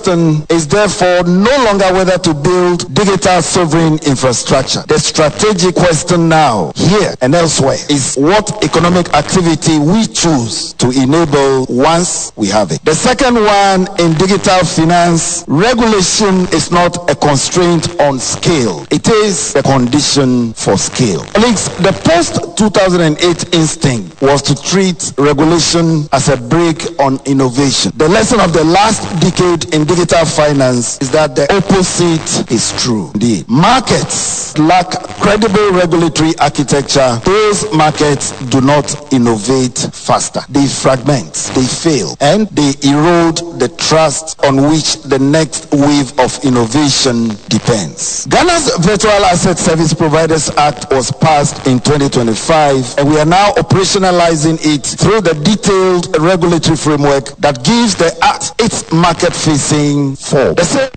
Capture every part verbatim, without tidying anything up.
question is therefore no longer whether to build digital sovereign infrastructure. The strategic question now, here and elsewhere, is what economic activity we choose to enable once we have it. The second one, in digital finance, regulation is not a constraint on scale. It is a condition for scale. Colleagues, the post two thousand eight instinct was to treat regulation as a brake on innovation. The lesson of the last decade in digital finance is that the opposite is true. Indeed, markets lack credible regulatory architecture. Those markets do not innovate faster. They fragment, they fail, and they erode the trust on which the next wave of innovation depends. Ghana's Virtual Asset Service Providers Act was passed in twenty twenty-five, and we are now operationalizing it through the detailed regulatory framework that gives the act its market-facing form. The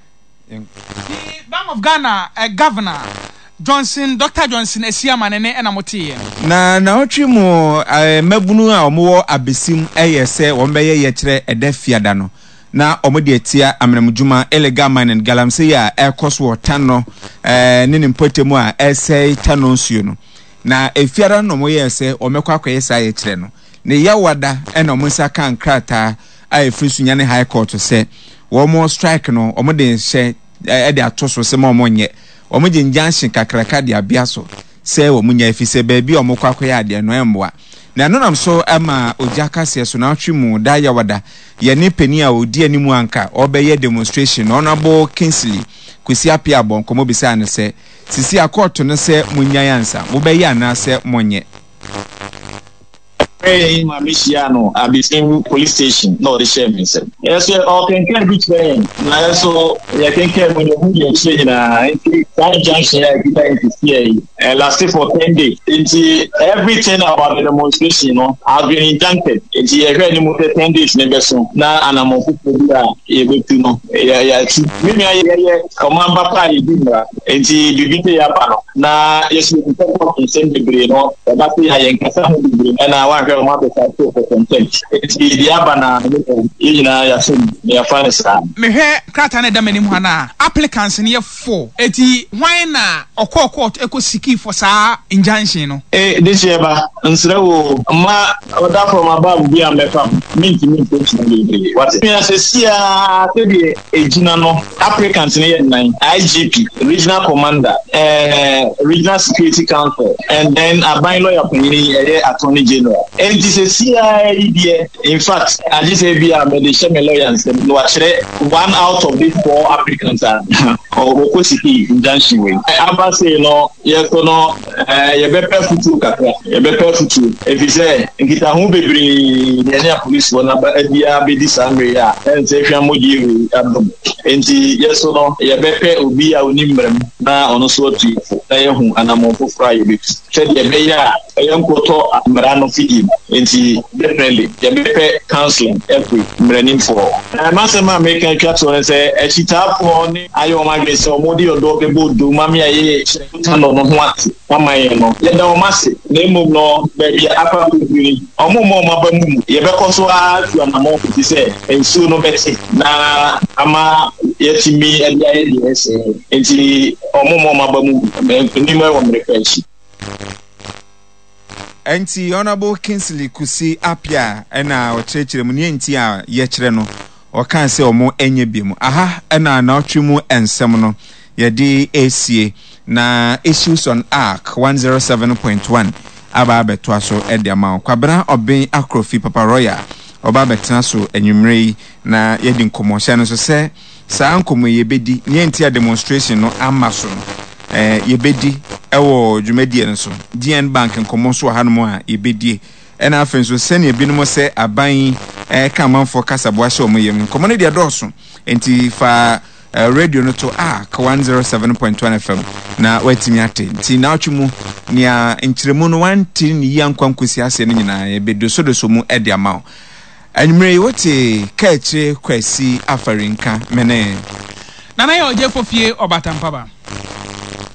Bank of Ghana, a governor, Johnson, Doctor Johnson, Esiama Nene Enamotie. Na na otwi mu mabunu a omo abesim eyese wombeye yekire edafiada no na omo de etia amramjuma illegal mining galamse ya ekoso wotano eh ne mpotemu a ese tano nsuo no na efiara no mo yese omekwa akoyesa yekire no ne yawada ena omo saka nkrata a efrisu ne high court se wo mo strike no omo de hye e de atoso se mo omo nye omo je njanshin kakraka de abiaso se omo nya efise ba bi omo kwakoya ade no emboa na no nam so ama ojaka se so na atwimu da yawada ye ne pani a odi animu anka obeye demonstration honorable Kingsley kwesi apia bon komo bisa ne se sisi akoto no se munya yansa wo be ya na se monye. Hey, my Michiano, I've been in police station. No, the shame is it. Yes, sir. Okay, can be trained. Now, so I can care when you're changing. I think that junction I get into C A and lasted for ten days. Into everything about the demonstration, you know, I've been injuncted. Into every more ten days, never so. Now, and I'm on football. Able to know. Yeah, yeah. Maybe I yeah. Come on, Papa, you do that. Into you get the apano. Now, yes, we can talk on same degree, you know. But I am degree, and I want. For content. It's the Abana, you know, your finest. Mehe Kratane Damenim Hana, applicants in year four. Eti, why na or court echo siki for sa injunction? Eh, this year, and so ma order from above be a mefam, mint me personally. What it means is here, a general applicants in year nine, I G P, regional commander, uh, regional security council, and then a by lawyer, attorney general. And this is C I A. In fact, I just say be a medical lawyers. No, actually, one out of these four applicants are or Okosiki injunction way. I must say, no, yes, no, you better futu kakra, you better futu. If you say, kita hu bebre, the police one, but the be this angry, and say, if you are moji, and yes, no, you better be a unimbram now on a sort to you, and I'm on Friday. Said the mayor, a young koto, Marano feed. Into definitely the better counseling every running for. I must make a capsule and say, a chita for I owe my so modi or dog do mammy a turn on what one my no. Let no massive name of no baby upper or more mabamu. You better also ask you and more to say, and soon no better. Now, Ama yet me and the ideas into or more mabamu, number one reflection. Enti honorable Kingsley Kusi apia ena ochechire mu nti a ye kire no o kan se omo enye bimu aha ena na otwemu ensem no ye di aca na issues on arc one oh seven point one aba beto aso e de ma kwabra oben akrofi papa royal oba betena so enwumrei na ye di nkomosha no so se sa nkomo ye bedi nti a demonstration no amaso eh yebedi ewo dwumadie nso D N Bank nkomo so hanmo a yebedi ena afenso sene ebinum se aban eh kamanfo kasabo ahye omyem nkomo ne de doso enti fa radio no to a one oh seven point one F M na watimi ate enti na otwemu nia nkyeremu no wanti ni yankwankosi ase no nyina yebedo so do so mu e de amaw anwumre wote kache kwasi afarinka mene nana yo je fofie obatampaba